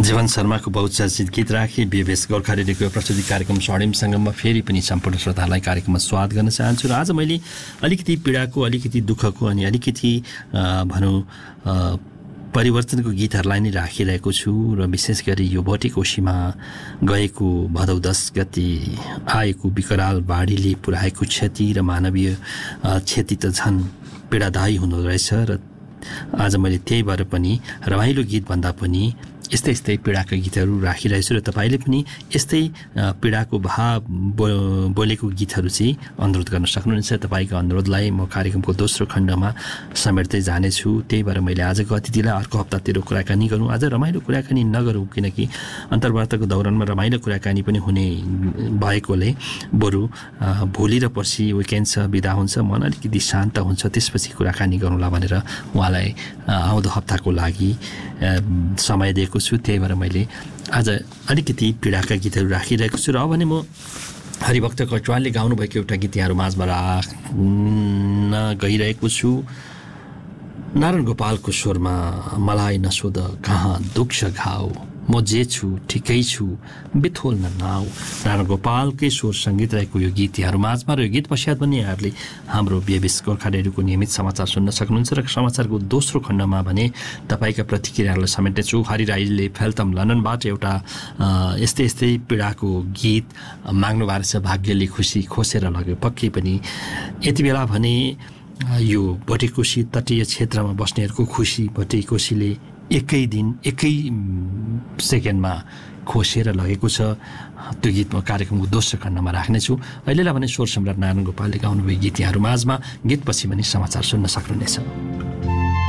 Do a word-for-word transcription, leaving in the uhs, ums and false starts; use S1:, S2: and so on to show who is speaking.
S1: जीवन शर्माको बहुचर्चित गीत राखी बीबीएस गोर्खा रेडियोको प्रस्तुति कार्यक्रम स्वर्णिम सङ्गममा फेरि पनि सम्पूर्ण श्रोताहरूलाई कार्यक्रममा स्वागत गर्न चाहन्छु। र आज मैले अलिकति पीडाको, अलिकति दुःखको अनि अलिकति भनौँ परिवर्तनको गीतहरूलाई नै राखिरहेको छु। र विशेष गरी यो भोटेकोसीमा गएको भदौ दस गति आएको विकराल बाढीले पुर्याएको क्षति र मानवीय क्षति त झन् पीडादायी हुँदो रहेछ। र आज मैले त्यही भएर पनि रमाइलो गीत भन्दा पनि यस्तै यस्तै पीडाका गीतहरू राखिरहेछु र तपाईँले पनि यस्तै पीडाको भाव बो बोलेको गीतहरू चाहिँ अनुरोध गर्न सक्नुहुनेछ। तपाईँको अनुरोधलाई म कार्यक्रमको दोस्रो खण्डमा समेट्दै जानेछु। त्यही भएर मैले आजको अतिथिलाई अर्को हप्तातिर कुराकानी गरौँ। आज रमाइलो कुराकानी नगरौँ, किनकि अन्तर्वार्ताको दौरानमा रमाइलो कुराकानी पनि हुने भएकोले बरु भोलि र पर्सि विकेन्ड छ, बिदा हुन्छ, मन अलिकति शान्त हुन्छ, त्यसपछि कुराकानी गरौँला भनेर उहाँलाई आउँदो हप्ताको लागि समय दिएको छु। त्यही भएर मैले आज अलिकति पीडाका गीतहरू राखिरहेको छु। र अब भने म हरिभक्त कटुवालले गाउनुभएको एउटा गीत यहाँहरू माझमा राख्न गइरहेको छु। नारायण गोपालको स्वरमा मलाई नसोध कहाँ दुख्छ घाउ, म जे छु ठिकै छु बिथोल्न नाउ। नारायण गोपालकै स्वर सङ्गीत रहेको यो गीत यहाँहरू माझमा। र यो गीत पश्चात पनि यहाँहरूले हाम्रो बीबीएस गोर्खा रेडियोको नियमित समाचार सुन्न सक्नुहुन्छ। र समाचारको दोस्रो खण्डमा भने तपाईँका प्रतिक्रियाहरूलाई समेट्नेछु। हरि राईले फेल्तम लन्डनबाट एउटा यस्तै यस्तै पीडाको गीत माग्नु भएको छ। भाग्यले खुसी खोसेर लग्यो। पक्कै पनि यति बेला भने यो भोटेकोसी तटीय क्षेत्रमा बस्नेहरूको खुसी भोटेकोसीले एकै दिन एकै सेकेन्डमा खोसेर लगेको छ। त्यो गीत म कार्यक्रमको दोस्रो खण्डमा राख्नेछु। अहिलेलाई भने स्वर सम्राट नारायण गोपालले गाउनुभयो गीत यहाँहरू माझमा। गीतपछि पनि समाचार सुन्न सक्नुहुनेछ।